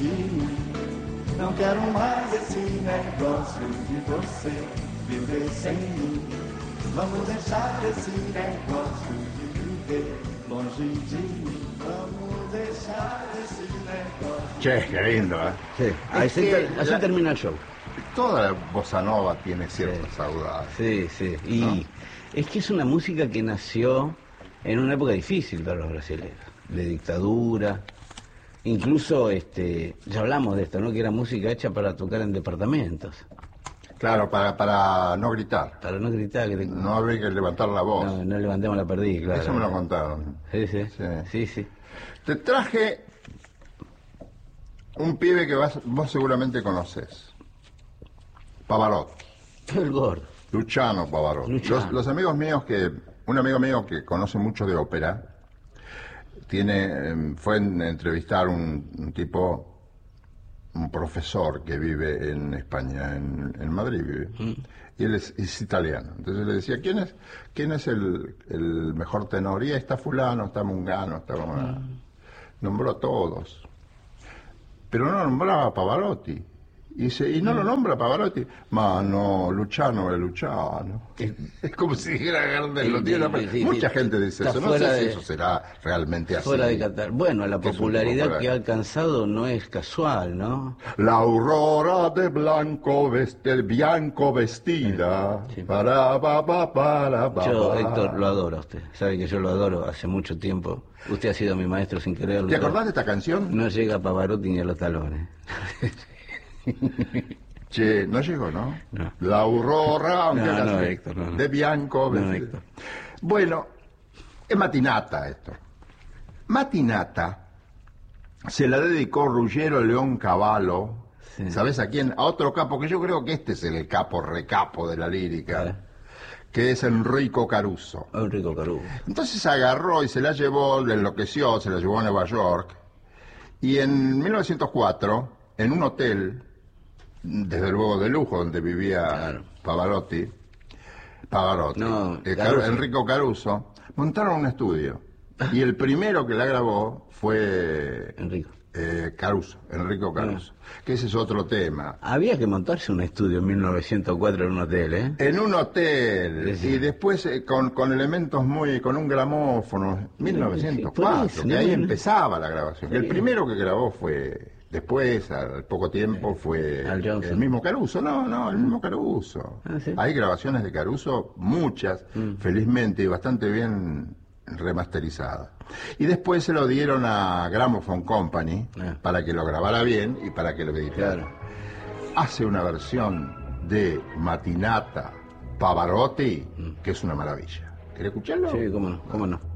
de mim. Não quero mais esse negócio de você viver sem mim. Vamos deixar esse negócio de viver longe de mim. Vamos deixar esse negócio. Che, qué lindo, ¿eh? Sí, así termina el show. Toda la bossa nova tiene ciertas saudades. Sí, sí. Y ¿no? es que es una música que nació en una época difícil para los brasileños, de dictadura. Incluso, ya hablamos de esto, ¿no? Que era música hecha para tocar en departamentos. Claro, para no gritar. Para no gritar. No habría que levantar la voz. No levantemos la perdí, claro. Eso me lo contaron. Sí. Te traje un pibe que vos seguramente conocés. Pavarotti. El gordo. Luciano Pavarotti. Los amigos míos un amigo mío que conoce mucho de ópera, fue a entrevistar un tipo, un profesor que vive en España, en Madrid vive, y él es italiano. Entonces le decía, ¿quién es el mejor tenor? Y está fulano, está Mungano, está... Nombró a todos, pero no nombraba a Pavarotti. Y dice, ¿y no lo nombra Pavarotti? Ma no, Luciano es Luciano. Es como si dijera Gardel. Mucha gente dice eso. No sé si eso será realmente así. Fuera de Qatar. Bueno, la popularidad que ha alcanzado no es casual, ¿no? La aurora de bianco vestida. Sí. Para. Yo, Héctor, lo adoro a usted. Sabe que yo lo adoro hace mucho tiempo. Usted ha sido mi maestro sin quererlo. ¿Te acordás de esta canción? No llega a Pavarotti ni a los talones. Che, no llegó, ¿no? No. La aurora, aunque Héctor, no. de bianco. No, Héctor. Bueno, es Matinata esto. Matinata se la dedicó Ruggiero León Cavallo. Sí. ¿Sabes a quién? A otro capo, que yo creo que este es el recapo de la lírica, que es Enrico Caruso. Enrico Caruso. Entonces agarró y se la llevó, le enloqueció, se la llevó a Nueva York. Y en 1904, en un hotel, desde luego de lujo, donde vivía Pavarotti, Enrico Caruso, montaron un estudio. Y el primero que la grabó fue Enrico Caruso, que ese es otro tema. Había que montarse un estudio en 1904 en un hotel, ¿eh? En un hotel, y después con elementos con un gramófono, 1904, que ahí empezaba la grabación. El primero que grabó fue... Después, al poco tiempo, fue el mismo Caruso. No, el mismo Caruso. ¿Sí? Hay grabaciones de Caruso, muchas, felizmente, y bastante bien remasterizadas. Y después se lo dieron a Gramophone Company para que lo grabara bien y para que lo editara. Claro. Hace una versión de Matinata Pavarotti que es una maravilla. ¿Querés escucharlo? Sí, cómo no.